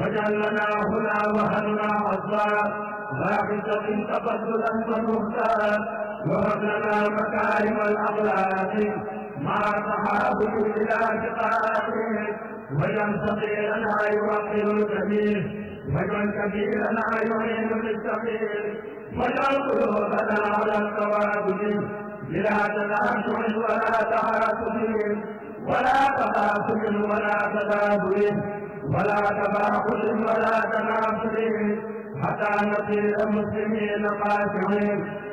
واجعل لنا هنا وهنا عصا باقصة تفضلا ونهتا وهب لنا مكارم الأخلاق مع تحابب إلى ثقافه واجعل صغيرنا يوقر الكبير واجعل كبيرنا يعين للصغير واجعل قلوبنا على التوابل بلا تنازع ولا تعاطف ولا تخاصم ولا تدابر ولا تباخل ولا تنافر حتى نصير مسلمين خاشعين